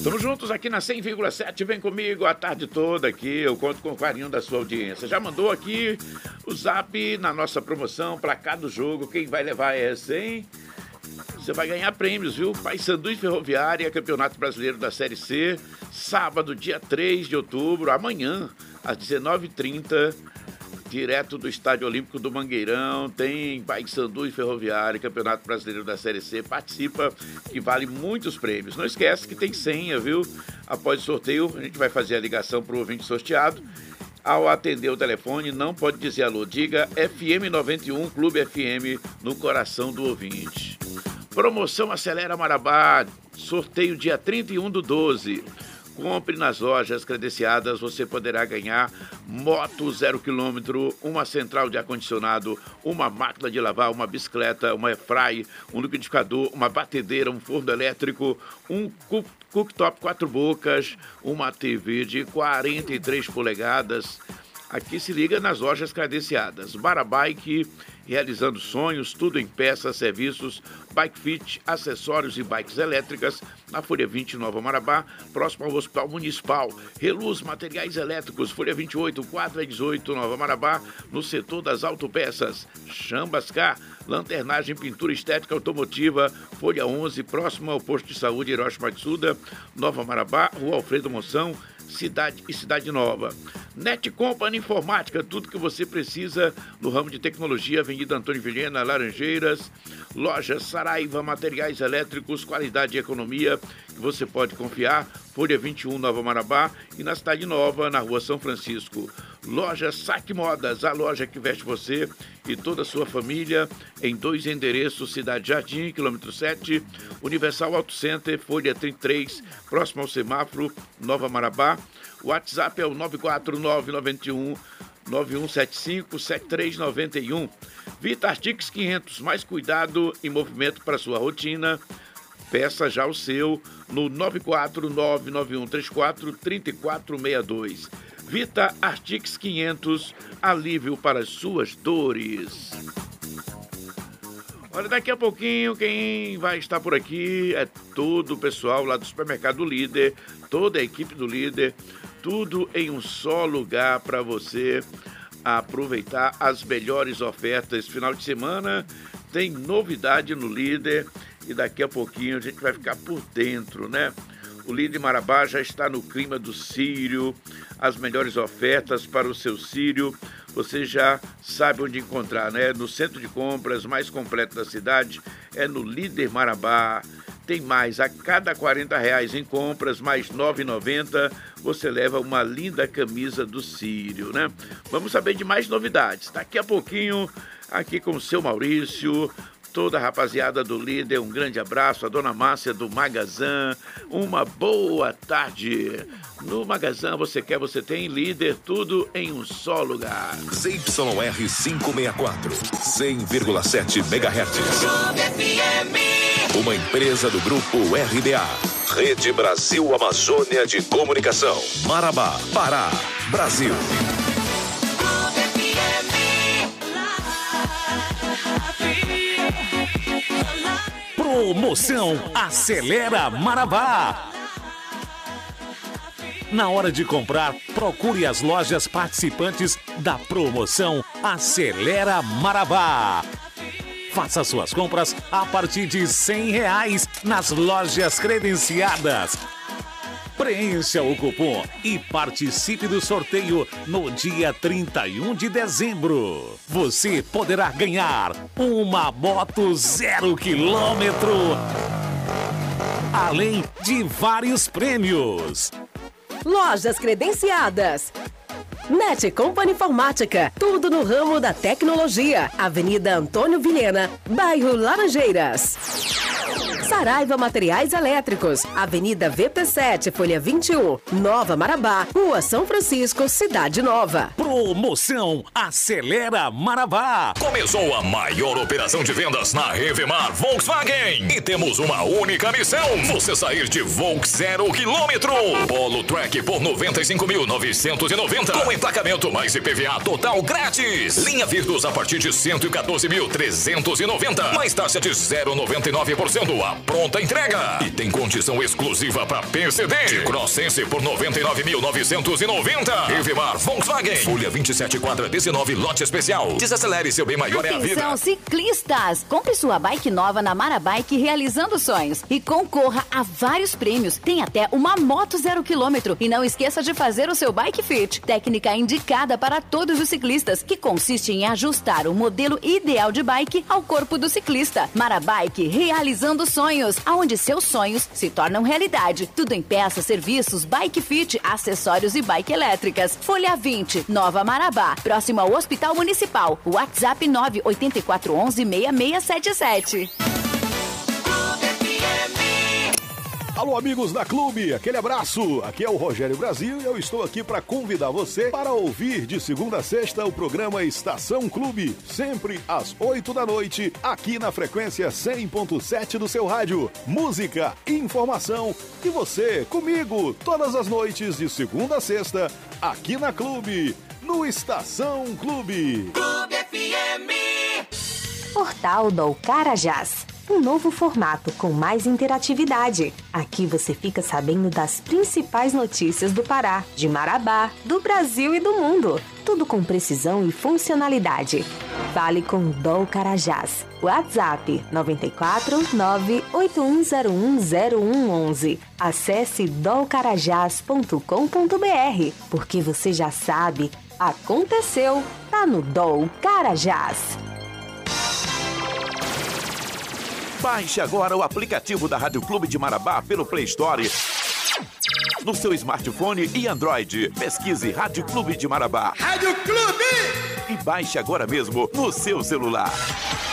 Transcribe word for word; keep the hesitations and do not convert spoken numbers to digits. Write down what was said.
Estamos juntos aqui na cem vírgula sete, vem comigo a tarde toda aqui, eu conto com o carinho da sua audiência. Já mandou aqui o zap na nossa promoção, placar do jogo, quem vai levar essa, hein? Você vai ganhar prêmios, viu? Paysandu e Ferroviária, Campeonato Brasileiro da Série C, sábado, dia três de outubro, amanhã, às dezenove e trinta, direto do Estádio Olímpico do Mangueirão, tem Paysandu e Ferroviária, Campeonato Brasileiro da Série C, participa, que vale muitos prêmios. Não esquece que tem senha, viu? Após o sorteio, a gente vai fazer a ligação para o ouvinte sorteado. Ao atender o telefone, não pode dizer alô, diga F M noventa e um, Clube F M, no coração do ouvinte. Promoção Acelera Marabá, sorteio dia trinta e um do doze. Compre nas lojas credenciadas, você poderá ganhar moto zero quilômetro, uma central de ar-condicionado, uma máquina de lavar, uma bicicleta, uma airfryer, um liquidificador, uma batedeira, um forno elétrico, um cooktop quatro bocas, uma T V de quarenta e três polegadas. Aqui se liga nas lojas credenciadas. Marabike, realizando sonhos, tudo em peças, serviços, bike fit, acessórios e bikes elétricas, na Folha vinte, Nova Marabá, próximo ao Hospital Municipal. Reluz, materiais elétricos, Folha vinte e oito, quadra dezoito, Nova Marabá, no setor das autopeças. Chambascar, lanternagem, pintura estética automotiva, Folha onze, próximo ao posto de saúde Hiroshima Matsuda, Nova Marabá, Rua Alfredo Moção, Cidade e Cidade Nova. Net Company Informática, tudo que você precisa no ramo de tecnologia, Avenida Antônio Vilhena, Laranjeiras. Loja Saraiva, materiais elétricos, qualidade e economia, que você pode confiar. Folha vinte e um, Nova Marabá, e na Cidade Nova, na Rua São Francisco. Loja Saque Modas, a loja que veste você e toda a sua família, em dois endereços, Cidade Jardim, quilômetro sete, Universal Auto Center, Folha trinta e três, próximo ao semáforo, Nova Marabá. O WhatsApp é o nove quatro nove nove um nove um sete cinco sete três nove um. Vita Artix quinhentos, mais cuidado e movimento para sua rotina. Peça já o seu no nove quatro nove nove um três quatro três quatro seis dois. Vita Artix quinhentos, alívio para as suas dores. Olha, daqui a pouquinho quem vai estar por aqui é todo o pessoal lá do Supermercado Líder, toda a equipe do Líder, tudo em um só lugar para você aproveitar as melhores ofertas. Final de semana tem novidade no Líder e daqui a pouquinho a gente vai ficar por dentro, né? O Líder Marabá já está no clima do Sírio, as melhores ofertas para o seu Sírio. Você já sabe onde encontrar, né? No centro de compras mais completo da cidade, é no Líder Marabá. Tem mais, a cada quarenta reais em compras, mais nove reais e noventa centavos, você leva uma linda camisa do Sírio, né? Vamos saber de mais novidades. Daqui a pouquinho, aqui com o seu Maurício, toda a rapaziada do Líder, um grande abraço, a dona Márcia do Magazã, uma boa tarde. No Magazã você quer, você tem, Líder, tudo em um só lugar. Z Y R quinhentos e sessenta e quatro, cem vírgula sete megahertz. Uma empresa do Grupo R B A. Rede Brasil Amazônia de Comunicação. Marabá, Pará, Brasil. Promoção Acelera Marabá. Na hora de comprar, procure as lojas participantes da promoção Acelera Marabá. Faça suas compras a partir de cem reais nas lojas credenciadas. Preencha o cupom e participe do sorteio no dia trinta e um de dezembro. Você poderá ganhar uma moto zero quilômetro, além de vários prêmios. Lojas credenciadas. Net Company Informática, tudo no ramo da tecnologia. Avenida Antônio Vilhena, bairro Laranjeiras. Saraiva Materiais Elétricos, Avenida V P sete, Folha vinte e um, Nova Marabá, Rua São Francisco, Cidade Nova. Promoção Acelera Marabá. Começou a maior operação de vendas na Revemar Volkswagen. E temos uma única missão: você sair de Volks zero quilômetro. Polo Track por noventa e cinco mil novecentos e noventa. Com emplacamento mais I P V A total grátis. Linha Virtus a partir de cento e quatorze mil trezentos e noventa. Mais taxa de zero vírgula noventa e nove por cento. pronta entrega. E tem condição exclusiva para P C D. T-Cross por noventa e nove mil novecentos e noventa. Revemar Volkswagen. Folha vinte e sete, quadra dezenove, lote especial. Desacelere, seu bem maior. Atenção, é a vida. Atenção, ciclistas! Compre sua bike nova na Marabike realizando sonhos e concorra a vários prêmios. Tem até uma moto zero quilômetro. E não esqueça de fazer o seu Bike Fit. Técnica indicada para todos os ciclistas, que consiste em ajustar o modelo ideal de bike ao corpo do ciclista. Marabike realizando sonhos, aonde seus sonhos se tornam realidade. Tudo em peças, serviços, Bike Fit, acessórios e bike elétricas. Folha vinte, Nova Marabá, próximo ao Hospital Municipal. WhatsApp nove oito quatro um um, seis seis sete sete. Alô, amigos da Clube, aquele abraço. Aqui é o Rogério Brasil e eu estou aqui para convidar você para ouvir de segunda a sexta o programa Estação Clube, sempre às oito da noite, aqui na frequência cem ponto sete do seu rádio. Música, informação e você comigo todas as noites de segunda a sexta, aqui na Clube, no Estação Clube. Clube F M. Portal do Carajás. Um novo formato com mais interatividade. Aqui você fica sabendo das principais notícias do Pará, de Marabá, do Brasil e do mundo. Tudo com precisão e funcionalidade. Fale com o Dol Carajás. WhatsApp nove quatro nove oito um zero um zero um um um. Acesse dol carajás ponto com ponto b r, porque você já sabe, aconteceu, tá no Dol Carajás. Baixe agora o aplicativo da Rádio Clube de Marabá pelo Play Store, no seu smartphone e Android. Pesquise Rádio Clube de Marabá. Rádio Clube! E baixe agora mesmo no seu celular.